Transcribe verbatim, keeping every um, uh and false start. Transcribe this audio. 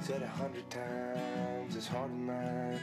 said a hundred times, it's hard to mind.